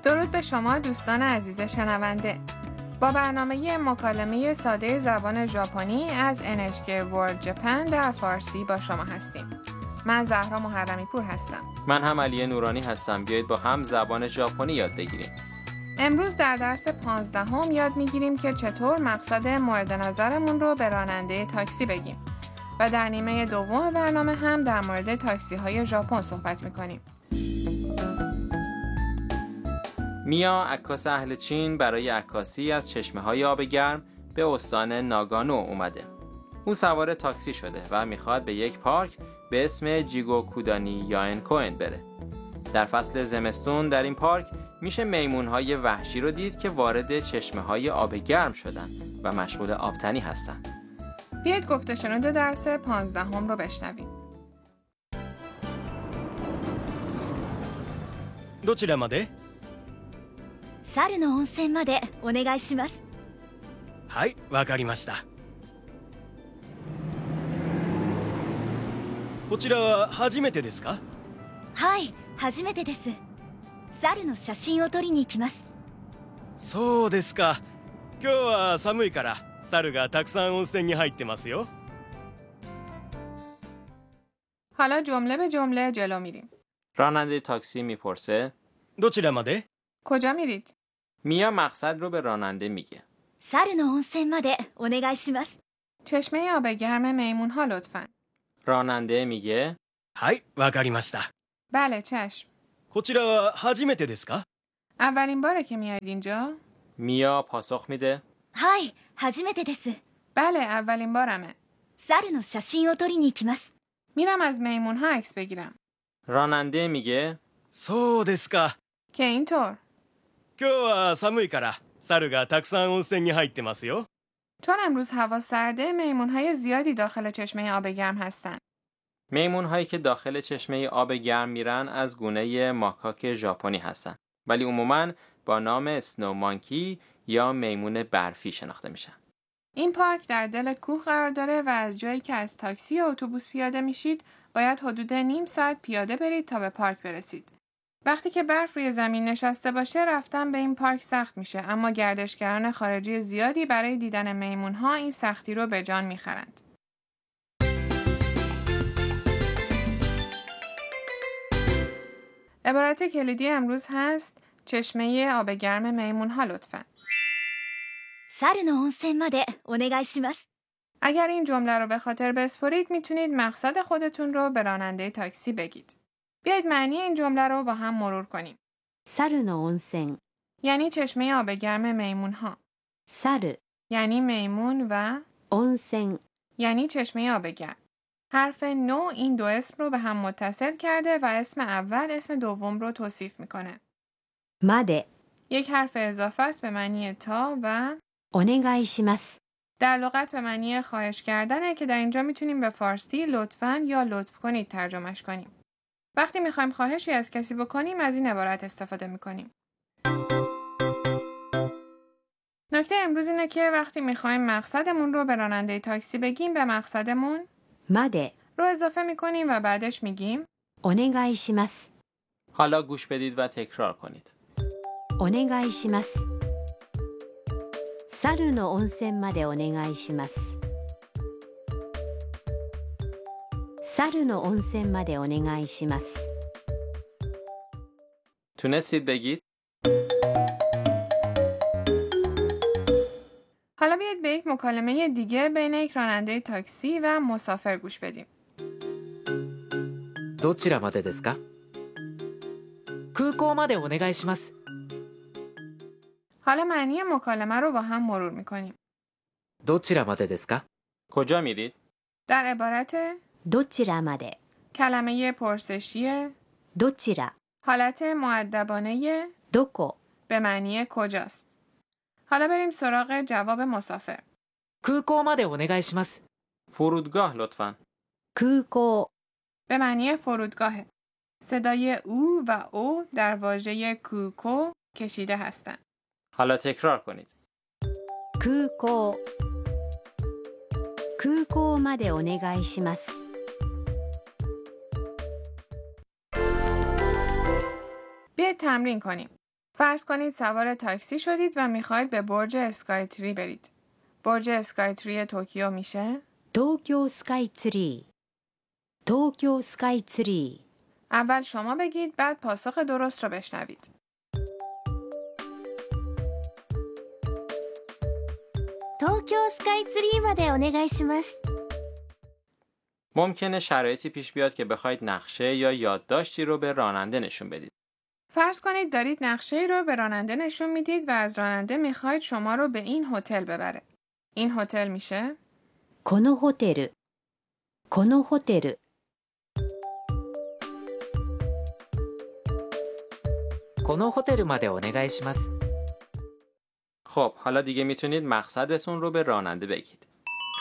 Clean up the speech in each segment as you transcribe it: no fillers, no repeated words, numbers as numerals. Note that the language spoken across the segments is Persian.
درود به شما دوستان عزیز شنونده. با برنامه مکالمه ساده زبان ژاپنی از NHK World Japan در فارسی با شما هستیم. من زهرا محرمی پور هستم. من هم علی نورانی هستم. بیایید با هم زبان ژاپنی یاد بگیریم. امروز در درس 15 یاد میگیریم که چطور مقصد مورد نظرمون رو به راننده تاکسی بگیم. و در نیمه دوم برنامه هم در مورد تاکسی های ژاپن صحبت میکنیم. میا، عکاس اهل چین، برای عکاسی از چشمه‌های آب گرم به استان ناگانو اومده. او سوار تاکسی شده و میخواد به یک پارک به اسم جیگو کودانی یاین کوئن بره. در فصل زمستون در این پارک میشه میمون‌های وحشی رو دید که وارد چشمه‌های آب گرم شدن و مشغول آبتنی هستن. بیایید گفته شنود درس 15 رو بشنویم. どちらまで？ 猿の温泉までお願いします。 はい、わかりました。こちらは初めてですか？ はい、初めてです。猿の写真を撮りに行きます。 そうですか。今日は寒いから猿がたくさん温泉に入ってますよ。 حالا جمله به جمله جلو میریم. راننده تاکسی میپرسه どちらまで؟ کجا میرید؟ میا مقصد رو به راننده میگه. 猿の温泉までお願いします。 چشمه آب گرم میمون ها لطفاً. راننده میگه はい、わかりました。 بله چشم. こちらは初めてですか？ اولین باره که میاید اینجا؟ میا پاسخ میده はい、初めてです。 بله اولین بارمه. 猿の写真を撮りに行きます。 میرم از میمون ها عکس بگیرم. راننده میگه そうですか。 که اینطور. 今日は寒いから猿がたくさん温泉に入ってますよ。 چون امروز هوا سرده میمون های زیادی داخل چشمه آب گرم هستن. میمون هایی که داخل چشمه آب گرم میرن از گونه ماکاک ژاپنی هستن، ولی عموماً با نام اسنو مانکی یا میمون برفی شناخته میشن. این پارک در دل کوه قرار داره و از جایی که از تاکسی یا اتوبوس پیاده میشید باید حدود نیم ساعت پیاده برید تا به پارک برسید. وقتی که برف روی زمین نشسته باشه رفتن به این پارک سخت میشه، اما گردشگران خارجی زیادی برای دیدن میمون‌ها این سختی رو به جان میخرند. عبارت کلیدی امروز هست چشمه آب گرم میمون‌ها لطفاً. 猿の温泉までお願いします。 اگر این جمله رو به خاطر بسپرید میتونید مقصد خودتون رو به راننده تاکسی بگید. بیایید معنی این جمله رو با هم مرور کنیم. 猿の温泉 یعنی چشمه آب گرم میمون ها. 猿 یعنی میمون و 温泉 یعنی چشمه آب گرم. حرف نو این دو اسم رو به هم متصل کرده و اسم اول اسم دوم رو توصیف میکنه. まで یک حرف اضافه است به معنی تا و お願いします。 در لغت به معنی خواهش کردنه که در اینجا میتونیم به فارسی لطفاً یا لطف کنید ترجمهش کنیم. وقتی میخوایم خواهشی از کسی بکنیم از این عبارت استفاده میکنیم. نکته امروز اینه که وقتی میخوایم مقصدمون رو به راننده تاکسی بگیم به مقصدمون まで رو اضافه میکنیم و بعدش میگیم お願いします。 حالا گوش بدید و تکرار کنید. お願いします。猿の温泉までお願いします。猿の温泉までお願いします。 تونستید بگید؟ حالا بیاید به یک مکالمه دیگه بین یک راننده تاکسی و مسافر گوش بدیم. どちらまでですか？空港までお願いします。 حالا معنی مکالمه رو با هم مرور میکنیم. どちらまでですか？ کجا میرید؟ در عبارت どちらまで کلمه پرسشی どちら حالت مؤدبانه どこ به معنی کجاست. حالا بریم سراغ جواب مسافر. 空港までお願いします。 فرودگاه لطفاً. 空港 به معنی فرودگاهه. صدای او و او در واژه کوکو کشیده هستند. حالا تکرار کنید. 空港空港までお願いします。 بیایید تمرین کنیم. فرض کنید سوار تاکسی شدید و میخواید به برج اسکای تری برید. برج اسکای تری توکیو میشه 東京スカイツリー東京スカイツリー اول شما بگید بعد پاسخ درست رو بشنوید. 東京スカイツリーまでお願いします ممکنه شرایطی پیش بیاد که بخواید نقشه یا یادداشتی رو به راننده نشون بدید. فرض کنید دارید نقشه‌ای رو به راننده نشون میدید و از راننده میخواید شما رو به این هتل ببره. این هتل میشه このホテルこのホテルこのホテルまでお願いします。 خب حالا دیگه میتونید مقصدتون رو به راننده بگید.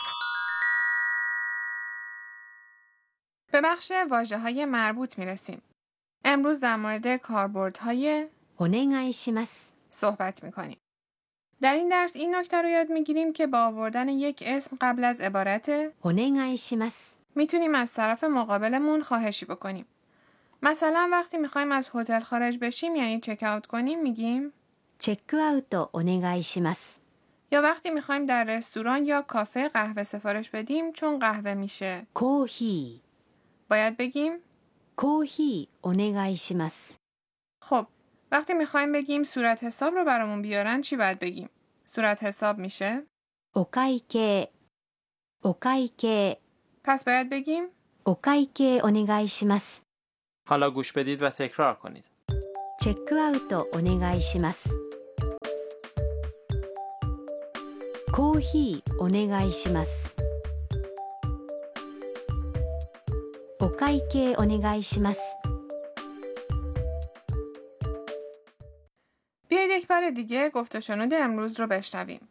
به بخش واژه‌های مربوط میرسیم. امروز در مورد کاربردهای お願いします صحبت میکنیم. در این درس این نکته رو یاد میگیریم که با آوردن یک اسم قبل از عبارت お願いします میتونیم از طرف مقابلمون خواهشی بکنیم. مثلا وقتی میخوایم از هتل خارج بشیم یعنی چک اوت کنیم میگیم チェックアウトお願いします یا وقتی میخوایم در رستوران یا کافه قهوه سفارش بدیم چون قهوه میشه コーヒ باید بگیم ーコーヒーお願いします خب وقتی میخوایم بگیم صورت حساب رو برامون بیارن چی باید بگیم؟ صورت حساب میشه お会計お会計 پس باید بگیم お会計お願いします حالا گوش بدید و تکرار کنید. チェックアウトお願いしますコーヒーお願いしますお会計お願いします بیایید یک بار دیگه گفت و شنود امروز رو بشنویم.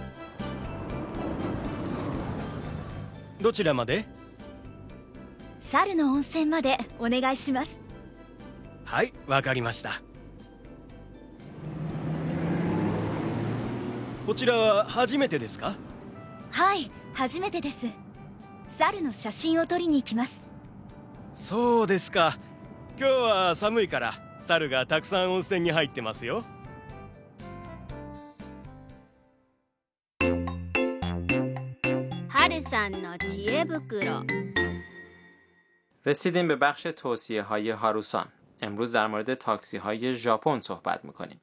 どちらまで？ 猿の温泉までお願いしますはい、わかりました。こちらは初めてですか？ はい初めてです猿の写真を撮りに行きますそうですか。今日は寒いから猿がたくさん温泉に入ってますよ。 春さんの知恵袋 رسیدیم به بخش توصیه های هاروسان. امروز در مورد تاکسی های ژاپن صحبت میکنیم.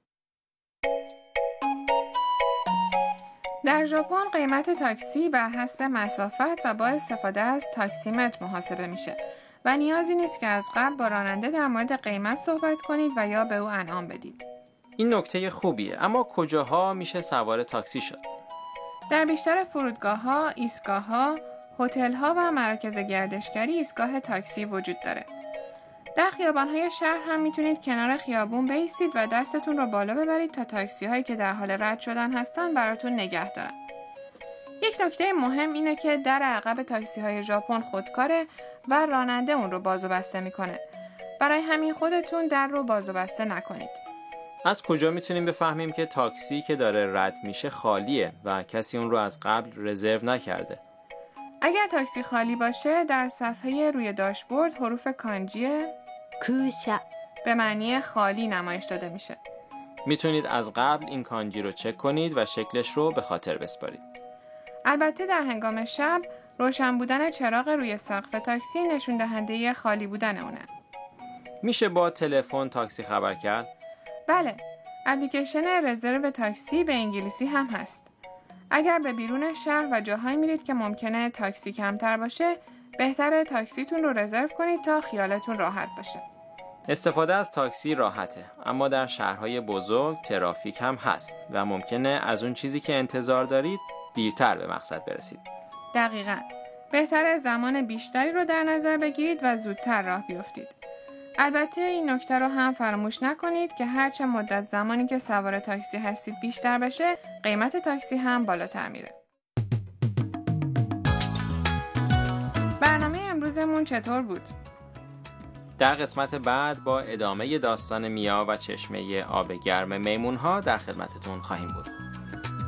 در ژاپن قیمت تاکسی بر حسب مسافت و با استفاده از تاکسیمتر محاسبه میشه و نیازی نیست که از قبل با راننده در مورد قیمت صحبت کنید و یا به او انعام بدید. این نکته خوبیه، اما کجاها میشه سوار تاکسی شد؟ در بیشتر فرودگاه‌ها، ایستگاه‌ها، هتل‌ها و مراکز گردشگری ایستگاه تاکسی وجود داره. در خیابان‌های شهر هم میتونید کنار خیابون بایستید و دستتون رو بالا ببرید تا تاکسی‌هایی که در حال رد شدن هستن براتون نگه دارن. یک نکته مهم اینه که در عقب تاکسی‌های ژاپن خودکاره و راننده اون رو باز و بسته میکنه. برای همین خودتون در رو باز و بسته نکنید. از کجا میتونیم بفهمیم که تاکسی که داره رد میشه خالیه و کسی اون رو از قبل رزرو نکرده؟ اگر تاکسی خالی باشه در صفحه روی داشبورد حروف کانجی 空車 به معنی خالی نمایش داده میشه. میتونید از قبل این کانجی رو چک کنید و شکلش رو به خاطر بسپارید. البته در هنگام شب روشن بودن چراغ روی سقف تاکسی نشون دهنده خالی بودن اونه. میشه با تلفن تاکسی خبر کرد؟ بله، اپلیکیشن رزرو تاکسی به انگلیسی هم هست. اگر به بیرون شهر و جاهایی میرید که ممکنه تاکسی کمتر باشه، بهتره تاکسیتون رو رزرو کنید تا خیالتون راحت باشه. استفاده از تاکسی راحته، اما در شهرهای بزرگ ترافیک هم هست و ممکنه از اون چیزی که انتظار دارید دیرتر به مقصد برسید. دقیقاً. بهتره زمان بیشتری رو در نظر بگیرید و زودتر راه بیفتید. البته این نکته رو هم فراموش نکنید که هرچه مدت زمانی که سوار تاکسی هستید بیشتر بشه، قیمت تاکسی هم بالاتر میره. برنامه امروزمون چطور بود؟ در قسمت بعد با ادامه داستان میا و چشمه آب گرم میمون‌ها در خدمتتون خواهیم بود.